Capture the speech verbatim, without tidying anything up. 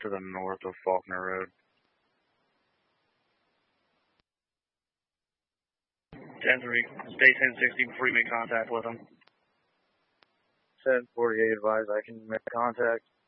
to the north of Faulkner Road. ten three, stay ten sixty before you make contact with them. ten forty-eight advise I can make contact.